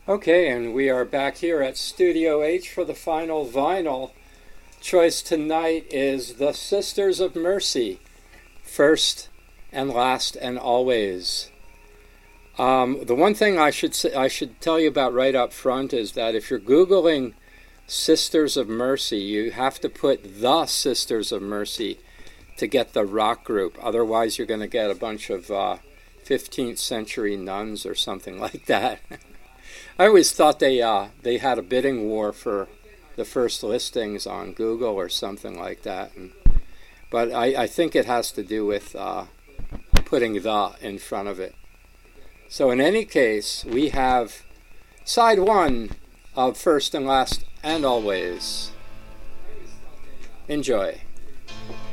Okay, and we are back here at Studio H for the final vinyl. Choice tonight is The Sisters of Mercy, First and Last and Always. The one thing I should tell you about right up front is that if you're Googling Sisters of Mercy, you have to put The Sisters of Mercy to get the rock group. Otherwise, you're going to get a bunch of 15th century nuns or something like that. I always thought they had a bidding war for the first listings on Google or something like that. But I think it has to do with putting the in front of it. So in any case, we have side one of First and Last and Always. Enjoy.